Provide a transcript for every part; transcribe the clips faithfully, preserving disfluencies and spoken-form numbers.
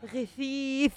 غثيث.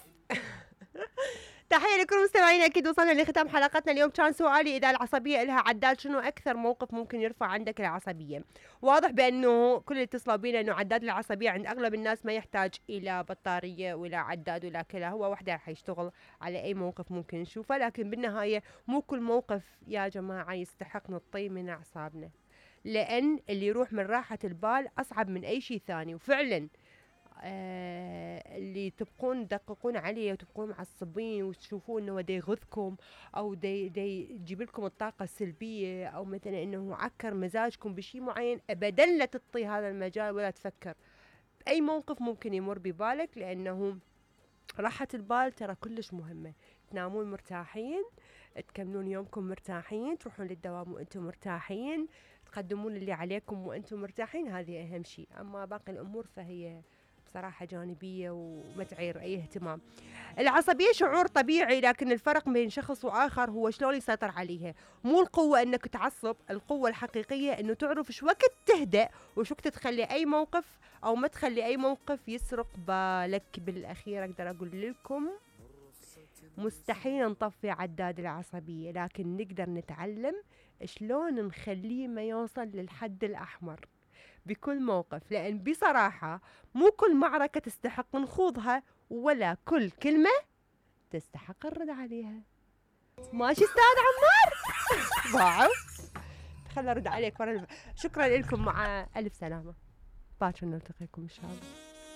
تحية لكل مستمعينا. أكيد وصلنا لختام حلقتنا اليوم. كان سؤالي إذا العصبية إلها عداد شنو أكثر موقف ممكن يرفع عندك العصبية؟ واضح بأنه كل اللي اتصلوا بينا أنه عداد العصبية عند أغلب الناس ما يحتاج إلى بطارية ولا عداد ولا كذا، هو وحده حيشتغل على أي موقف ممكن نشوفه، لكن بالنهاية مو كل موقف يا جماعة يستحق نطي من أعصابنا، لأن اللي يروح من راحة البال أصعب من أي شيء ثاني. وفعلا آه اللي تبقون تدققون عليه وتبقون معصبين وتشوفون انه دا يغثكم او دا, دا يجيب لكم الطاقة السلبية او مثلا انه عكر مزاجكم بشيء معين، ابدا لا تطي هذا المجال ولا تفكر بأي موقف ممكن يمر ببالك، لانه راحة البال ترى كلش مهمة. تنامون مرتاحين، تكملون يومكم مرتاحين، تروحون للدوام وانتم مرتاحين، تقدمون اللي عليكم وانتم مرتاحين، هذه اهم شيء. اما باقي الامور فهي بصراحة جانبية وما تعير أي اهتمام. العصبية شعور طبيعي، لكن الفرق بين شخص وآخر هو شلون يسيطر عليها. مو القوة أنك تعصب، القوة الحقيقية أنه تعرف شو وقت تهدأ وشو وقت تخلي أي موقف أو ما تخلي أي موقف يسرق بالك. بالأخير أقدر أقول لكم مستحيل نطفي عداد العصبية، لكن نقدر نتعلم شلون نخليه ما يوصل للحد الأحمر بكل موقف، لأن بصراحة مو كل معركة تستحق نخوضها، ولا كل كلمة تستحق الرد عليها. ماشي أستاذ عمار؟ باعوا خلنا أرد عليك ورا. شكرا لكم، مع ألف سلامة، باكر نلتقيكم إن شاء الله.